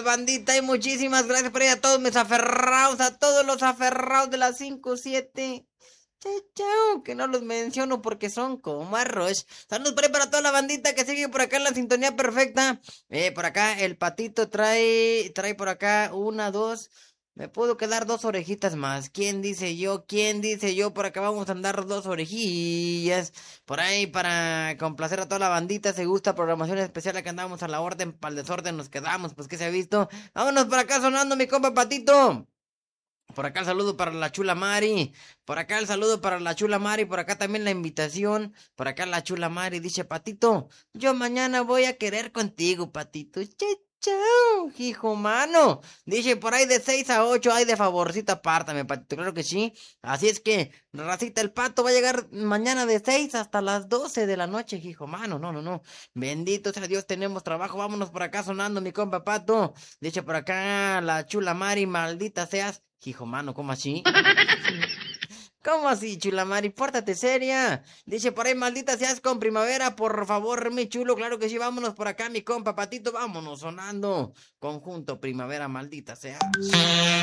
bandita, y muchísimas gracias por ir a todos mis aferrados, a todos los aferrados de las 5-7. Chao, chao, que no los menciono porque son como arroz. Saludos por ahí para toda la bandita que sigue por acá en la sintonía perfecta. Por acá el patito trae por acá una, dos. Me puedo quedar dos orejitas más. ¿Quién dice yo? ¿Quién dice yo? Por acá vamos a andar dos orejillas. Por ahí para complacer a toda la bandita. Si gusta programación especial, acá andamos a la orden. Para el desorden nos quedamos. Pues que se ha visto. Vámonos por acá sonando mi compa Patito. Por acá el saludo para la chula Mari. Por acá el saludo para la chula Mari. Por acá también la invitación. Por acá la chula Mari dice: Patito, yo mañana voy a querer contigo, Patito. Chao, hijo mano. Dice por ahí de 6 a 8. Ay, de favorcito, apártame, Patito. Claro que sí. Así es que, racita, el pato va a llegar mañana de 6 hasta las 12 de la noche, hijo mano. No. Bendito sea Dios, tenemos trabajo. Vámonos por acá sonando, mi compa Pato. Dice por acá la chula Mari: maldita seas. Hijo mano, ¿cómo así? ¿Cómo así, chula Mari? Pórtate seria. Dice por ahí: maldita seas con primavera, por favor, mi chulo. Claro que sí, vámonos por acá, mi compa Patito. Vámonos sonando. Conjunto primavera, maldita sea.